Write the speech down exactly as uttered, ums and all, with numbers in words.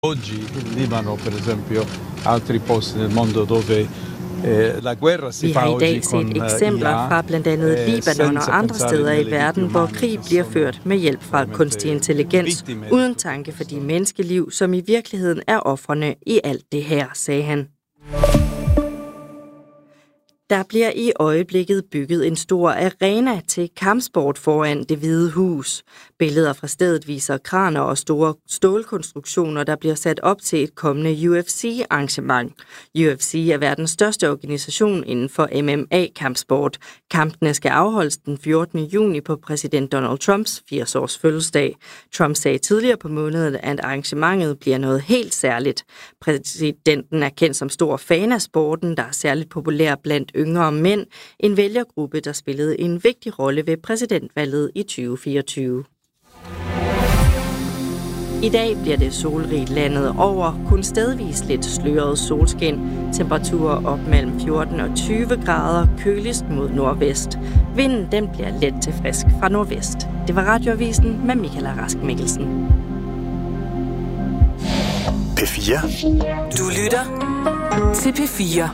Oggi il Libano, per esempio, altri posti nel mondo dove la guerra si Vi fa har i oggi dag con set eksempler fra blandt andet Libanon og andre steder i verden, hvor krig bliver ført med hjælp fra kunstig intelligens, uden tanke for de menneskeliv, som i virkeligheden er ofrene i alt det her, sagde han. Der bliver i øjeblikket bygget en stor arena til kampsport foran Det Hvide Hus. Billeder fra stedet viser kraner og store stålkonstruktioner, der bliver sat op til et kommende U F C-arrangement. U F C er verdens største organisation inden for M M A-kampsport. Kampene skal afholdes den fjortende juni på præsident Donald Trumps firs-års fødselsdag. Trump sagde tidligere på måneden, at arrangementet bliver noget helt særligt. Præsidenten er kendt som stor fan af sporten, der er særligt populær blandt yngre mænd, en vælgergruppe, der spillede en vigtig rolle ved præsidentvalget i tyve fireogtyve. I dag bliver det solrigt landet over, kun stedvis lidt sløret solskin. Temperaturer op mellem fjorten og tyve grader, køligst mod nordvest. Vinden den bliver let til frisk fra nordvest. Det var Radioavisen med Michaela Rask Mikkelsen. P fire. Du lytter til P fire.